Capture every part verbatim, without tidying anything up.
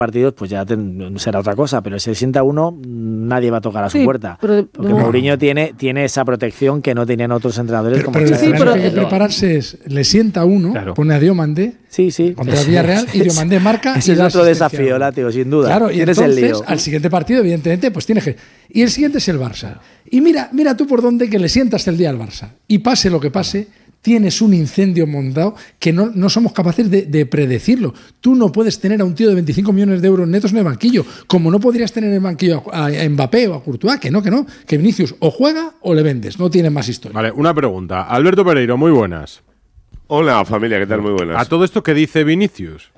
partidos, pues ya ten, será otra cosa, pero si se sienta uno, nadie va a tocar a su sí, puerta. Pero, porque no. Mourinho tiene, tiene esa protección que no tenían otros entrenadores pero, como pero Xavi. sí, pero hay que pero- prepararse es, le sienta uno, Claro. pone a Diomandé Sí, sí. contra el Villarreal y Diomandé marca Ese y es da otro asistencia. desafío, Látigo, sin duda. Claro, y Tienes el entonces lío. al siguiente partido, evidentemente, pues tienes que... Y el siguiente es el Barça. Y mira, mira tú por dónde que le sientas el día al Barça. Y pase lo que pase, tienes un incendio montado que no, no somos capaces de, de predecirlo. Tú no puedes tener a un tío de veinticinco millones de euros netos en el banquillo, como no podrías tener en el banquillo a, a Mbappé o a Courtois, que no, que no, que Vinicius o juega o le vendes, no tiene más historia. Vale, una pregunta. Alberto Pereiro, muy buenas. Hola familia, ¿qué tal? Muy buenas. A todo esto que dice Vinicius,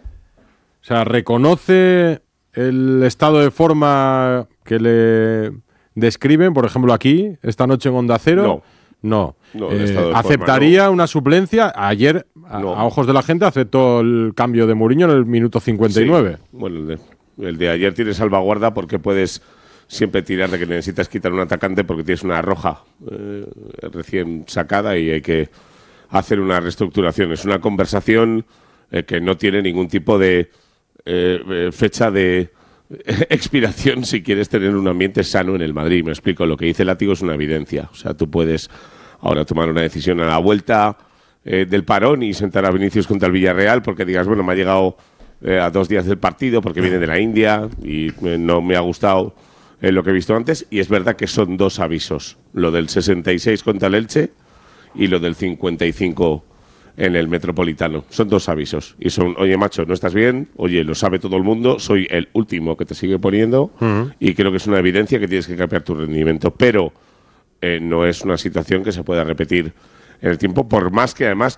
o sea, ¿reconoce el estado de forma que le describen, por ejemplo, aquí, esta noche en Onda Cero? No. No. No, el Eh, estado de forma, ¿Aceptaría una suplencia? Ayer, a, No. a ojos de la gente, aceptó el cambio de Mourinho en el minuto cincuenta y nueve. Sí. Bueno, el de, el de ayer tiene salvaguarda porque puedes siempre tirar de que necesitas quitar un atacante porque tienes una roja eh, recién sacada y hay que hacer una reestructuración. Es una conversación eh, que no tiene ningún tipo de eh, eh, fecha de eh, expiración si quieres tener un ambiente sano en el Madrid. Me explico, lo que dice Látigo es una evidencia. O sea, tú puedes ahora tomar una decisión a la vuelta eh, del parón y sentar a Vinicius contra el Villarreal porque digas, bueno, me ha llegado eh, a dos días del partido porque viene de la India y eh, no me ha gustado eh, lo que he visto antes. Y es verdad que son dos avisos, lo del sesenta y seis contra el Elche y lo del cincuenta y cinco en el Metropolitano. Son dos avisos. Y son, oye, macho, no estás bien, oye, lo sabe todo el mundo, soy el último que te sigue poniendo uh-huh. y creo que es una evidencia que tienes que cambiar tu rendimiento. Pero eh, no es una situación que se pueda repetir en el tiempo, por más que además,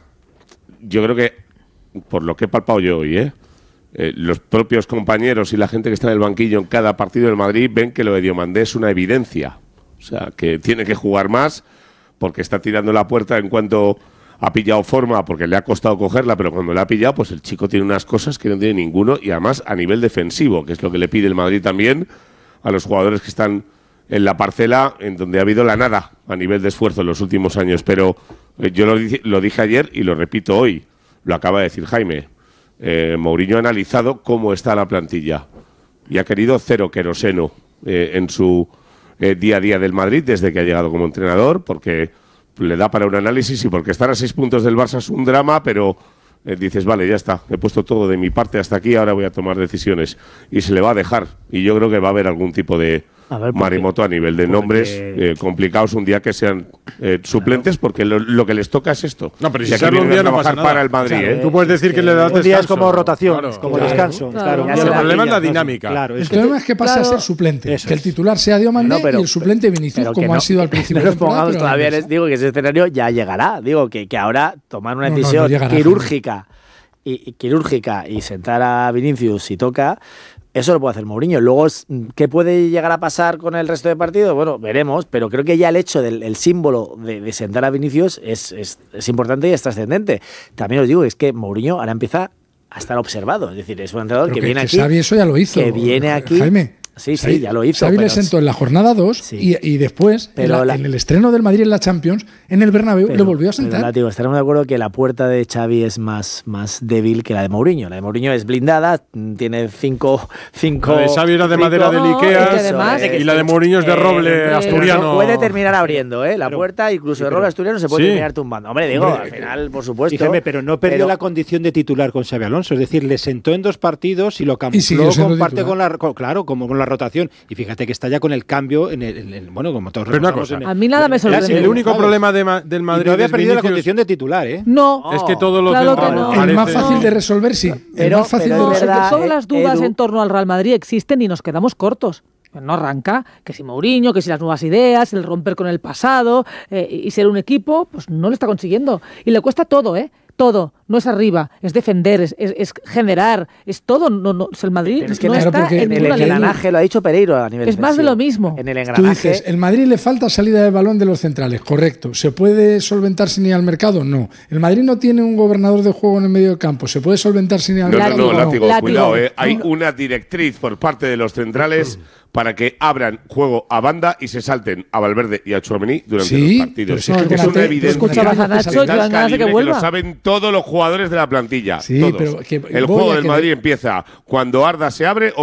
yo creo que, por lo que he palpado yo hoy, ¿eh? Eh, los propios compañeros y la gente que está en el banquillo en cada partido del Madrid ven que lo de Diomandé es una evidencia. O sea, que tiene que jugar más porque está tirando la puerta en cuanto ha pillado forma, porque le ha costado cogerla, pero cuando la ha pillado, pues el chico tiene unas cosas que no tiene ninguno y además a nivel defensivo, que es lo que le pide el Madrid también a los jugadores que están en la parcela en donde ha habido la nada a nivel de esfuerzo en los últimos años. Pero eh, yo lo, di- lo dije ayer y lo repito hoy, lo acaba de decir Jaime. Eh, Mourinho ha analizado cómo está la plantilla y ha querido cero queroseno eh, en su eh, día a día del Madrid desde que ha llegado como entrenador, porque le da para un análisis y porque estar a seis puntos del Barça es un drama, pero eh, dices, vale, ya está, he puesto todo de mi parte hasta aquí, ahora voy a tomar decisiones y se le va a dejar. Y yo creo que va a haber algún tipo de A ver, porque- marimoto a nivel de nombres porque- eh, complicados un día que sean eh, suplentes, porque lo, lo que les toca es esto. No, pero Y si aquí sale un vienen a día no pasa trabajar nada. para el Madrid, Claro, ¿eh? Tú puedes decir que le das Un día es descanso. como rotación, Claro. como Claro. descanso. Claro. Claro, Ya un se día va. de El problema es la plantilla, dinámica. Claro, El es que problema es que pasa claro. a ser suplente, Eso que el es. titular sea Diomandé No, pero- y el suplente Vinicius, Pero que como no- ha sido al principio No de nos temporada, pongamos pero todavía, ahora les digo que ese escenario ya llegará. Digo que, que ahora tomar una No, no, decisión no llegará, quirúrgica y, y quirúrgica y sentar a Vinicius si toca, eso lo puede hacer Mourinho. Luego, es- ¿qué puede llegar a pasar con el resto de partidos? Bueno, veremos, pero creo que ya el hecho del el símbolo de, de sentar a Vinicius es, es, es importante y es trascendente. También os digo, es que Mourinho ahora empieza a estar observado. Es decir, es un entrenador Pero que, que, viene que aquí. Xavi eso ya lo hizo. que viene aquí. Jaime. Sí, sí, ya lo hizo. Xavi le pero- sentó en la jornada dos Sí. y, y después, en, Pero la- la- en el estreno del Madrid en la Champions, en el Bernabéu, Pero- le volvió a pero, sentar. Látigo, estaremos de acuerdo que la puerta de Xavi es más, más débil que la de Mourinho. La de Mourinho es blindada, tiene cinco... cinco La de Xavi era de cinco- madera del No, Ikea y que además- y la de Mourinho es de Eh, roble pero asturiano. Puede terminar abriendo, ¿eh? La Pero- puerta, incluso sí, de pero- roble asturiano, se puede sí. terminar tumbando. Hombre, digo, al final, por supuesto... Y Jaime, pero no perdió pero- la condición de titular con Xabi Alonso, es decir, le sentó en dos partidos y lo Y siguió camufló siendo con parte titular. con la con- claro, como con la rotación. Y fíjate que está ya con el cambio en el, en el- bueno, como todos Pero una recordamos cosa, en el- A mí nada me en el sorprende. clásico, El único ¿sabes? problema de, Ma- del Y Madrid no había es perdido la Vinicius. condición de titular, ¿eh? No, Es que todos los claro que centrales no. El parece- más fácil de resolver, sí. Pero- el más fácil pero de No, es resolver. verdad, todas eh, las dudas Edu- en torno al Real Madrid existen y nos quedamos cortos. No arranca, que si Mourinho, que si las nuevas ideas, el romper con el pasado eh, y ser un equipo, pues no lo está consiguiendo. Y le cuesta todo, ¿eh? Todo. No es arriba, es defender, es, es, es generar, es todo. No, no, el Madrid Pero es que no claro, está porque en En el ninguna línea. engranaje, lo ha dicho Pereiro a nivel Es más de defensivo. lo mismo. En el Tú engranaje... dices, el Madrid le falta salida de balón de los centrales, correcto. ¿Se puede solventar sin ir al mercado? No. ¿El Madrid no tiene un gobernador de juego en el medio del campo? ¿Se puede solventar sin ir al No, no, mercado? no, látigo, Látigo. cuidado, eh. Hay una directriz por parte de los centrales para que abran juego a banda y se salten a Valverde y a Tchouaméni durante Sí, los partidos. pero si es que es Konate- una evidencia. tú escuchabas a Nacho de y tal dan ganas de que calibre vuelva. lo saben todos los jugadores de la plantilla. Sí, todos. pero que El voy juego a del que- Madrid empieza cuando Arda se abre o